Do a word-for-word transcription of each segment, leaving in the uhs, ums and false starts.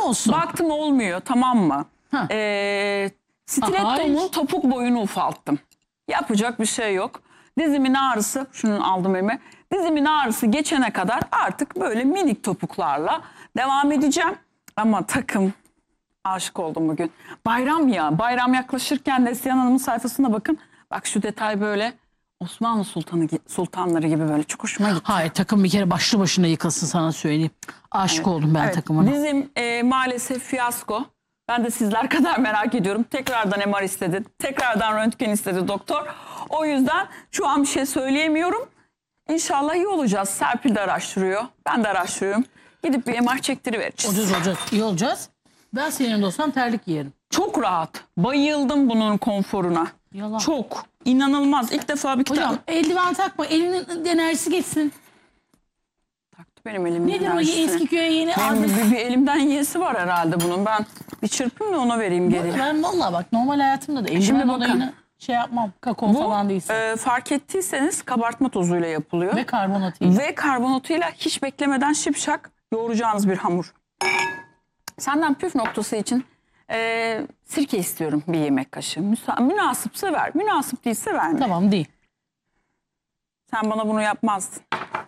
olsun? Baktım olmuyor, tamam mı? Ee, stilettomun topuk boyunu ufalttım. Yapacak bir şey yok. Dizimin ağrısı, şunu aldım elime. Dizimin ağrısı geçene kadar artık böyle minik topuklarla devam edeceğim. Ama takım, aşık oldum bugün. Bayram ya, bayram yaklaşırken Neslihan Hanım'ın sayfasına bakın. Bak şu detay böyle Osmanlı Sultanı sultanları gibi böyle çok hoşuma gitti. Hayır, takım bir kere başlı başına yıkılsın, sana söyleyeyim. Aşık evet. oldum ben evet. takımına. Dizim e, maalesef fiyasko. Ben de sizler kadar merak ediyorum. Tekrardan M R istedi. Tekrardan röntgen istedi doktor. O yüzden şu an bir şey söyleyemiyorum. İnşallah iyi olacağız. Serpil de araştırıyor. Ben de araştırıyorum. Gidip bir M R çektirivereceğiz. Olacağız olacağız. İyi olacağız. Ben senin yanında olsam terlik giyerim. Çok rahat. Bayıldım bunun konforuna. Yalan. Çok. İnanılmaz. İlk defa bir kitap. Hocam eldiven takma. Elinin enerjisi geçsin. Taktı benim elimin Nedir enerjisini. o eski köye yeni benim bir, bir elimden yiyesi var herhalde bunun. Ben bir çırpayım da ona vereyim geri. Ben vallahi bak normal hayatımda da eldiven olayını şey yapmam. Kakao bu, falan değilse. E, fark ettiyseniz kabartma tozuyla yapılıyor. Ve karbonatıyla. Ve karbonatıyla hiç beklemeden şipşak yoğuracağınız bir hamur. Senden püf noktası için e, sirke istiyorum bir yemek kaşığı. Müsa münasipse ver. Münasip değilse verme. Tamam değil. Sen bana bunu yapmazdın.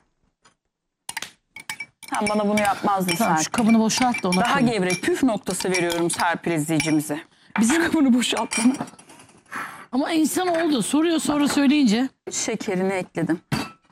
Sen bana bunu yapmazdın tamam, Serpil. Şu kabını boşalt da ona Daha koyayım. gevrek püf noktası veriyorum Serpil izleyicimize. Bizim kabını boşalt bana. Ama insan oldu. Soruyor sonra söyleyince. Şekerini ekledim.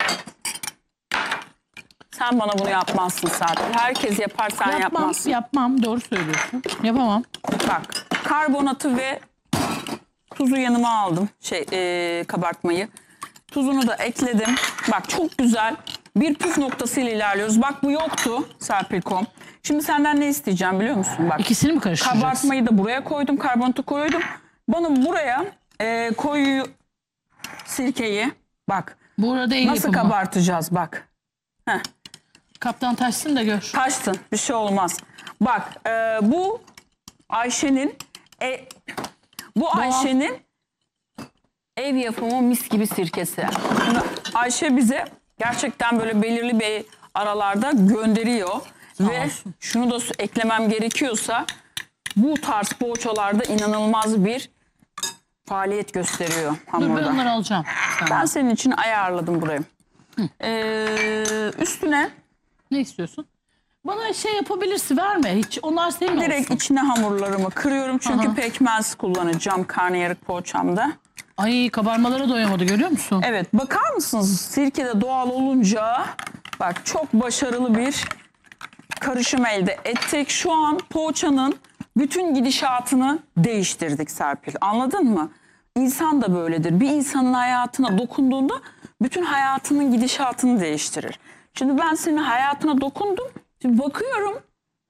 Sen bana bunu yapmazsın Serpil. Herkes yapar, sen yapmam, yapmazsın. Yapmam. Doğru söylüyorsun. Yapamam. Bak, karbonatı ve tuzu yanıma aldım. Şey, e, kabartmayı. Tuzunu da ekledim. Bak çok güzel bir püf noktasıyla ilerliyoruz. Bak bu yoktu Serpil.com. Şimdi senden ne isteyeceğim biliyor musun? Bak, İkisini mi karıştıracağız? Kabartmayı da buraya koydum. Karbonatı koydum. Bana buraya e, koyu sirkeyi bak. Bu arada el nasıl yapımı. Kabartacağız bak. Heh. Kaptan taşsın da gör. Taşsın, bir şey olmaz. Bak e, bu Ayşe'nin e, bu Doğal. Ayşe'nin ev yapımı mis gibi sirkesi. Şimdi Ayşe bize gerçekten böyle belirli bir aralarda gönderiyor. Sağ ve olsun. Şunu da eklemem gerekiyorsa bu tarz poğaçalarda inanılmaz bir faaliyet gösteriyor hamurda. Dur ben onları alacağım. Tamam. Ben senin için ayarladım burayı. Ee, üstüne ne istiyorsun? Bana şey yapabilirsin, verme. Hiç onlar senin direkt olsun. içine hamurlarımı kırıyorum çünkü Aha. pekmez kullanacağım karnıyarık poğaçamda. Ay kabarmalara doyamadı, görüyor musun? Evet, bakar mısınız sirke de doğal olunca bak çok başarılı bir karışım elde ettik. Şu an poğaçanın bütün gidişatını değiştirdik Serpil. Anladın mı? İnsan da böyledir. Bir insanın hayatına dokunduğunda bütün hayatının gidişatını değiştirir. Şimdi ben senin hayatına dokundum. Şimdi bakıyorum.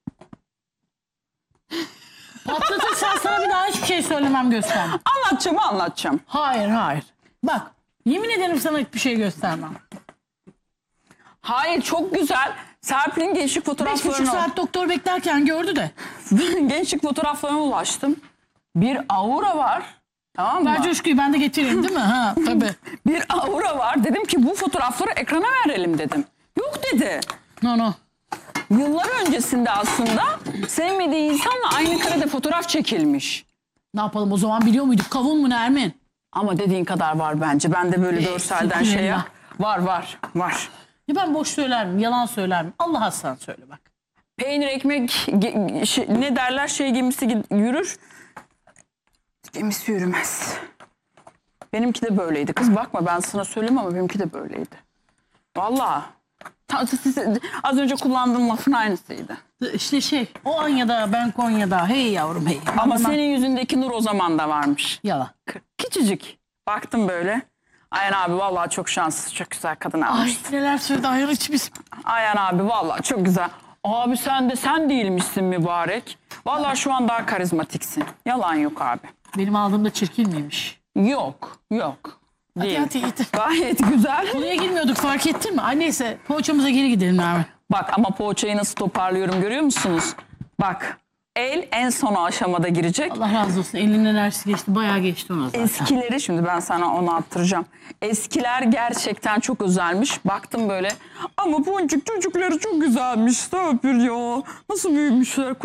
Patlatırsan sana bir daha hiçbir şey söylemem, göstermem. Anlatacağım anlatacağım. Hayır hayır. Bak yemin ederim sana hiçbir şey göstermem. Hayır çok güzel. Serpil'in gençlik Beş buçuk fotoğraflarına... saat doktor beklerken gördü de. gençlik fotoğraflarına ulaştım. Bir aura var. Tamam mı? Ver coşkuyu ben de getireyim değil mi? Ha tabii. Bir aura var. Dedim ki bu fotoğrafları ekrana verelim dedim. Yok dedi. No no. Yıllar öncesinde aslında sevmediği insanla aynı karede fotoğraf çekilmiş. Ne yapalım o zaman, biliyor muyduk? Kavun mu Nermin? Ama dediğin kadar var bence. Ben de böyle Ee, görselden şey ya. Var var var. Ya ben boş söyler miyim? Yalan söyler miyim? Allah sen söyle bak. Peynir ekmek şey, ne derler şey gemisi yürür. Gemisi yürümez. Benimki de böyleydi. Kız bakma ben sana söyleyeyim ama benimki de böyleydi. Vallahi. Az önce kullandığım lafın aynısıydı. İşte şey o Anya'da ben Konya'da, hey yavrum hey. Ama Anlama. senin yüzündeki nur o zaman da varmış. Yalan. Küçücük. Baktım böyle. Ayhan abi vallahi çok şanssız, çok güzel kadın Ay almışsın. neler söyledi Ayhan hiç biz. Ayhan abi vallahi çok güzel. Abi sen de sen değilmişsin mübarek. Vallahi şu an daha karizmatiksin. Yalan yok abi. Benim aldığımda çirkin miymiş? Yok yok. Değil. Hadi hadi hadi. Gayet güzel. Konuya girmiyorduk, fark ettin mi? Ay neyse poğaçamıza geri gidelim Nermin. Bak ama poğaçayı nasıl toparlıyorum görüyor musunuz? Bak el en son aşamada girecek. Allah razı olsun, elinin enerjisi geçti, bayağı geçti ona zaten. Eskileri şimdi ben sana onu attıracağım. Eskiler gerçekten çok özelmiş. Baktım böyle ama boncuk çocukları çok güzelmiş. Ne yapıyor ya? Nasıl büyümüşler?